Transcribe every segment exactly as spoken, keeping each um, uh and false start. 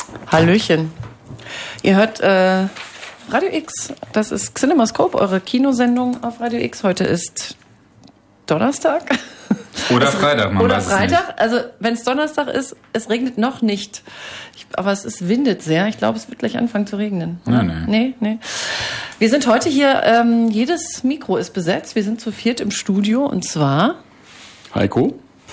Hallöchen. Ihr hört äh, Radio X. Das ist CinemaScope, eure Kinosendung auf Radio X. Heute ist Donnerstag. Oder Freitag, man Oder weiß Freitag. es nicht. Also wenn es Donnerstag ist, es regnet noch nicht. Ich, aber es ist, windet sehr. Ich glaube, es wird gleich anfangen zu regnen. Nein, nein. Nee, nee. Wir sind heute hier, ähm, jedes Mikro ist besetzt. Wir sind zu viert im Studio und zwar Heiko,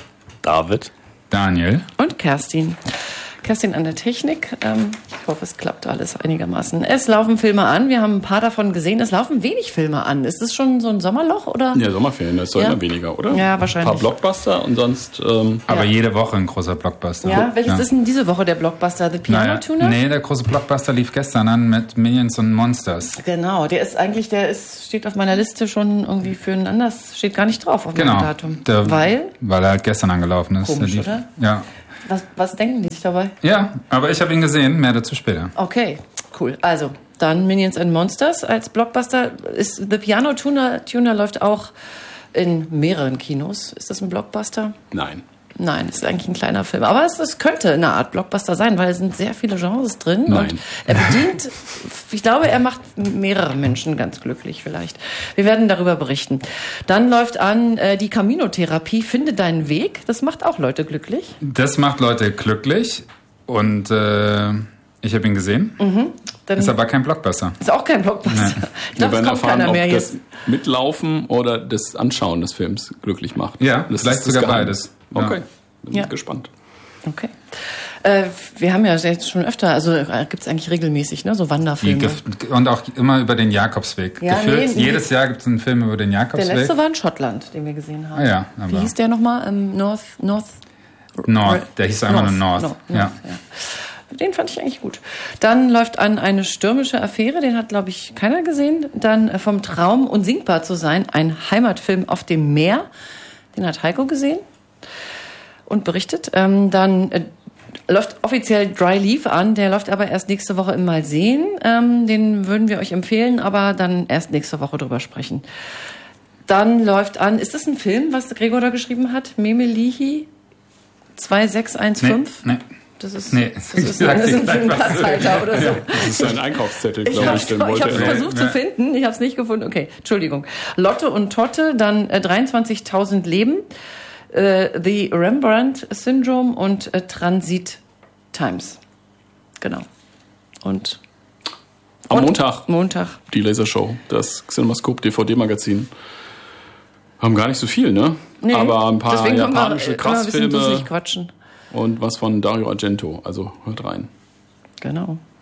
David, Daniel und Kerstin. Kerstin an der Technik. Ähm, ich hoffe, es klappt alles einigermaßen. Es laufen Filme an. Wir haben ein paar davon gesehen. Es laufen wenig Filme an. Ist das schon so ein Sommerloch? Oder? Ja, Sommerferien, das ist doch Ja. immer weniger, oder? Ja, wahrscheinlich. Ein paar Blockbuster und sonst... Ähm, Aber Ja. jede Woche ein großer Blockbuster. Ja, welches ist denn diese Woche der Blockbuster? The Piano Naja, Tuner? nee, der große Blockbuster lief gestern an mit Minions und Monsters. Genau, der ist eigentlich, der ist, steht auf meiner Liste schon irgendwie für ein anderes, steht gar nicht drauf auf Genau. meinem Datum. Der, Weil? Weil er gestern angelaufen ist. Komisch, Der lief, oder? Ja. Was, was denken die sich dabei? Ja, aber ich habe ihn gesehen, mehr dazu später. Okay, cool. Also, dann Minions and Monsters als Blockbuster. Ist The Piano Tuner, Tuner läuft auch in mehreren Kinos. Ist das ein Blockbuster? nein. Nein, es ist eigentlich ein kleiner Film. Aber es, es könnte eine Art Blockbuster sein, weil es sind sehr viele Genres drin. Nein. Und er bedient, ich glaube, er macht mehrere Menschen ganz glücklich vielleicht. Wir werden darüber berichten. Dann läuft an äh, die Camino-Therapie, Finde deinen Weg. Das macht auch Leute glücklich. Das macht Leute glücklich und äh, ich habe ihn gesehen. Mhm. Dann Ist aber kein Blockbuster. ist auch kein Blockbuster. Nein. Ich glaube, Wir es werden kommt erfahren, keiner ob mehr das jetzt. Mitlaufen oder das Anschauen des Films glücklich macht. Ja, das vielleicht ist das sogar Geheimnis. beides. Ja. Okay, bin Ja. ich gespannt. Okay. Äh, wir haben ja jetzt schon öfter, also äh, gibt es eigentlich regelmäßig, ne, so Die Wanderfilme. Gef- Und auch immer über den Jakobsweg. Ja, Gefühlt, nee, nee. jedes Jahr gibt es einen Film über den Der Jakobsweg. letzte war in Schottland, den wir gesehen haben. Ah ja, Wie aber- hieß der nochmal? Ähm, North, North, North, der hieß einfach nur North. North, Ja. North, ja. Den fand ich eigentlich gut. Dann läuft an eine stürmische Affäre, den hat, glaube ich, keiner gesehen. Dann äh, vom Traum unsinkbar zu sein, ein Heimatfilm auf dem Meer. Den hat Heiko gesehen und berichtet. Ähm, dann äh, läuft offiziell Dry Leaf an, der läuft aber erst nächste Woche im Mal sehen. Ähm, den würden wir euch empfehlen, aber dann erst nächste Woche drüber sprechen. Dann läuft an, ist das ein Film, was Gregor da geschrieben hat? Memelihi zwei sechs eins fünf? Nee, nee. Das ist, Nee. das ist, Ich ein, sag das ist dir ein gleich, was Filmplatzhalter oder so. Das ist ein Einkaufszettel, Ich glaube habe ich, den ich wollte hab's er. versucht zu finden, ich habe es nicht gefunden. Okay, Entschuldigung. Lotte und Totte, dann äh, dreiundzwanzigtausend Leben, äh, The Rembrandt Syndrome und äh, Transit Times. Genau. Und Am und Montag Montag. die Lasershow, das CinemaScope D V D-Magazin. Haben gar nicht so viel, ne? Nee, Aber ein paar deswegen können wir, japanische äh, immer ein bisschen Krassfilme dusselig quatschen. und was von Dario Argento. Also hört rein. Genau.